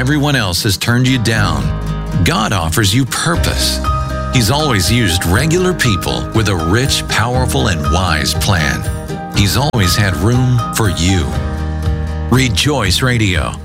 everyone else has turned you down, God offers you purpose. He's always used regular people with a rich, powerful, and wise plan. He's always had room for you. Rejoice Radio,